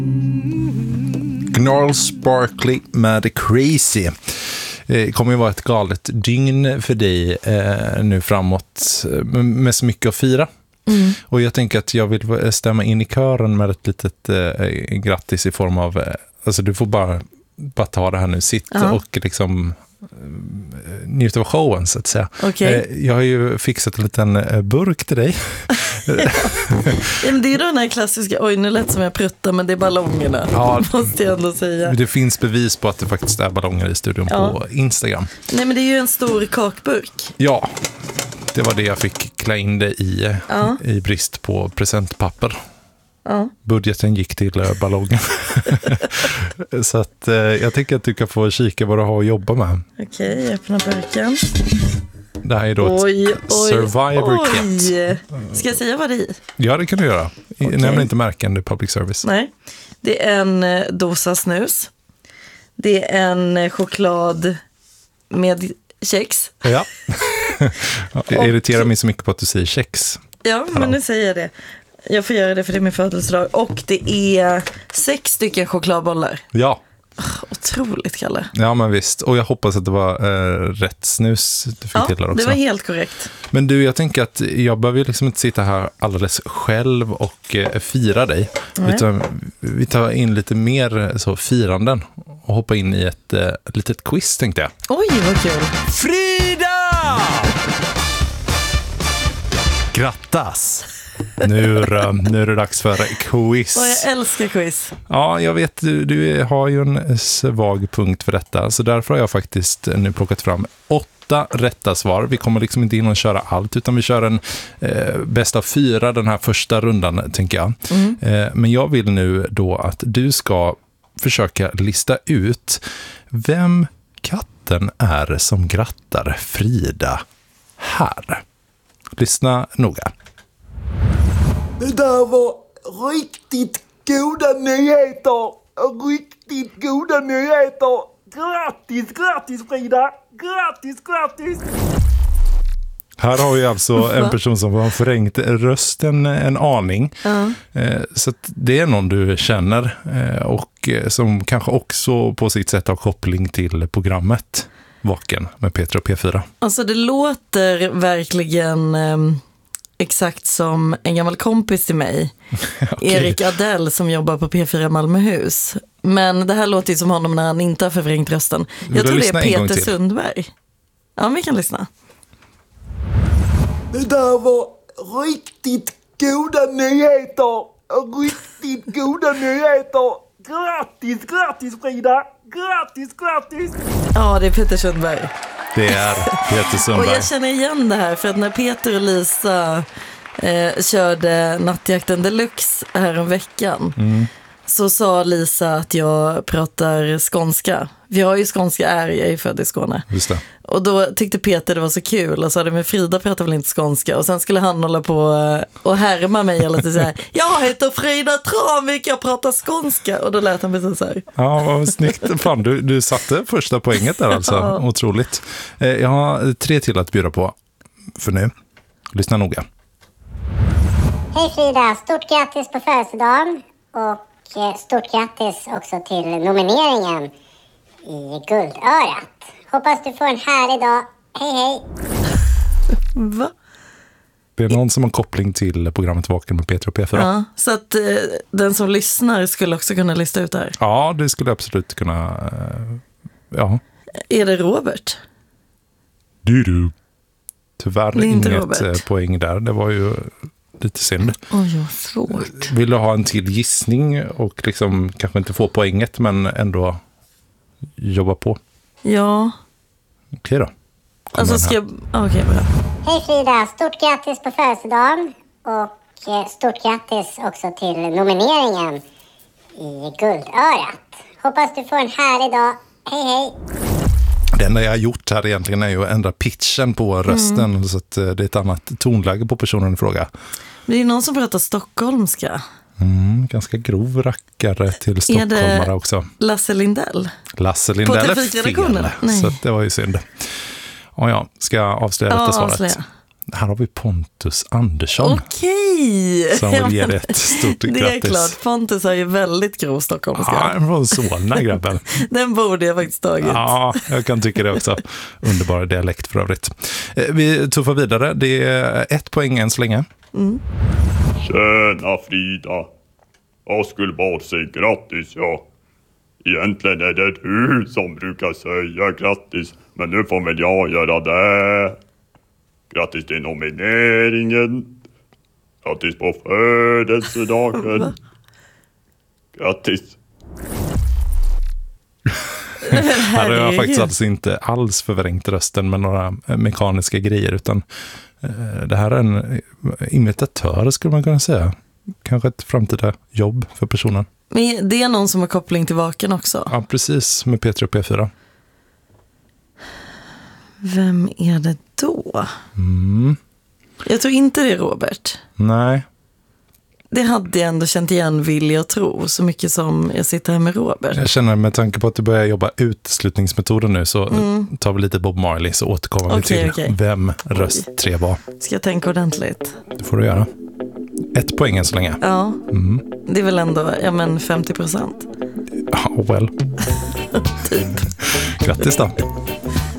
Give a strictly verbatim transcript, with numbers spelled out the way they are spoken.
Gnarls Sparkly med Crazy. Det kommer ju vara ett galet dygn för dig eh, nu framåt med så mycket att fira. Mm. Och jag tänker att jag vill stämma in i kören med ett litet eh, grattis i form av, eh, alltså du får bara, bara ta det här nu, sitt uh-huh. och liksom njuta av showen så att säga. Okay. Eh, jag har ju fixat en liten eh, burk till dig. Ja, men det är ju den här klassiska, oj nu lät som jag pruttar men det är ballongerna, ja, måste jag ändå säga. Det finns bevis på att det faktiskt är ballonger i studion ja. på Instagram. Nej men det är ju en stor kakburk. Ja, det var det jag fick klä in det i, ja. i brist på presentpapper. Ja. Budgeten gick till uh, ballongen. Så att uh, jag tycker att du kan få kika vad du har att jobba med. Okej, okay, öppna burken. Det här är då oj, ett oj, survivor oj. kit. Ska jag säga vad det är? Ja, det kan du göra. Okay. Nämn inte märken, det är public service. Nej, det är en uh, dosa snus. Det är en uh, choklad med kex. Ja. Det irriterar mig så mycket på att du säger kex. Ja, men nu säger jag det. Jag får göra det för det är min födelsedag. Och det är sex stycken chokladbollar. Ja. Oh, otroligt, Kalle. Ja, men visst. Och jag hoppas att det var eh, rätt snus du fick ja, till där också. Det var helt korrekt. Men du, jag tänker att jag behöver liksom inte sitta här alldeles själv och eh, fira dig. Nej. Utan vi tar in lite mer så firanden och hoppar in i ett eh, litet quiz, tänkte jag. Oj, vad kul. Frida! Grattas! Nu, nu är det dags för quiz. Och jag älskar quiz. Ja, jag vet, du, du har ju en svag punkt för detta. Så därför har jag faktiskt nu plockat fram åtta rätta svar. Vi kommer liksom inte in och köra allt, utan vi kör en eh, bästa av fyra den här första rundan, tänker jag. Mm. Eh, men jag vill nu då att du ska försöka lista ut vem katten är som grattar Frida här. Lyssna noga. Det där var riktigt goda nyheter. Riktigt goda nyheter. Grattis, grattis Frida. Grattis, grattis. Här har vi alltså en person som har förrängt rösten en aning. Uh. Så att det är någon du känner och som kanske också på sitt sätt har koppling till programmet Vaken med Peter och P fyra. Alltså det låter verkligen... Um... exakt som en gammal kompis till mig, okay. Erik Adell, som jobbar på P fyra Malmöhus. Men det här låter ju som honom när han inte har förvrängt rösten. Jag tror det är Peter Sundberg. Ja, vi kan lyssna. Det där var riktigt goda nyheter. Riktigt goda nyheter. Grattis, grattis Frida. Grattis, grattis. Ja, det är Peter Sundberg. Det är Peter Sundberg. Och jag känner igen det här för att när Peter och Lisa eh, körde Nattjakten Deluxe här om veckan mm. så sa Lisa att jag pratar skånska. Vi har ju skånska är, jag är född i Skåne. Just det. Och då tyckte Peter det var så kul och sa det, men Frida pratar väl inte skånska. Och sen skulle han hålla på och härma mig eller så här. Jag heter Frida Travik, jag pratar skånska. Och då lät han precis så här. Ja, vad snyggt. Fan, du, du satte första poänget där alltså. Ja. Otroligt. Jag har tre till att bjuda på för nu. Lyssna noga. Hej Frida, stort grattis på födelsedagen. Och stort grattis också till nomineringen i Guldörat. Hoppas du får en härlig dag. Hej hej. Va? Det är någon som har koppling till programmet Vaken med Peter och P fyra. Ja, så att eh, den som lyssnar skulle också kunna lista ut det här. Ja, det skulle absolut kunna. Eh, ja. Är det Robert? Du du. Tyvärr inget Robert. Poäng där. Det var ju lite synd. Oj, vad svårt. Vill du ha en till gissning och liksom kanske inte få poänget men ändå jobba på? Ja. Okej då. Kom alltså ska jag... Okej, okay, bra. Hej Frida, stort grattis på födelsedagen. Och stort grattis också till nomineringen i Guldörat. Hoppas du får en härlig dag. Hej hej. Det enda jag har gjort här egentligen är ju att ändra pitchen på rösten mm. så att det är ett annat tonläge på personen i fråga. Men det är någon som pratar stockholmska. Mm, ganska grov rackare till stockholmare också. Lasse Lindell? Lasse Lindell är fel, så att det var ju synd. Och ja, ska jag avslöja ja, detta svaret? Avslöja. Här har vi Pontus Andersson. Okej! Som vill ge det ett stort det grattis. är klart, Pontus har ju väldigt grov stockholmska. Ja, den från Solna, grabben. Den borde jag faktiskt tagit. Ja, jag kan tycka det också. Underbar dialekt för övrigt. Vi tuffar vidare. Det är ett poäng än så länge. Mm. Tjena Frida. Jag skulle bara säga grattis, ja. Egentligen är det du som brukar säga grattis, men nu får väl jag göra det. Grattis till nomineringen. Grattis på födelsedagen. Grattis. Här har jag faktiskt alltså inte alls förvrängt rösten med några mekaniska grejer, utan det här är en imitatör, skulle man kunna säga. Kanske ett framtida jobb för personen. Men det är någon som har koppling till Vaken också. Ja, precis. Med P tre och P fyra. Vem är det då? Mm. Jag tror inte det är Robert. Nej. Det hade jag ändå känt igen, vill jag tro. Så mycket som jag sitter här med Robert. Jag känner med tanke på att du börjar jobba utslutningsmetoden nu, så Mm. tar vi lite Bob Marley, så återkommer vi Okej, till okej. vem röst tre var. Ska jag tänka ordentligt? Det får du göra. Ett poäng än så länge. Ja, Mm. det är väl ändå ja, men femtio procent. Ja, well. Typ. Grattis då.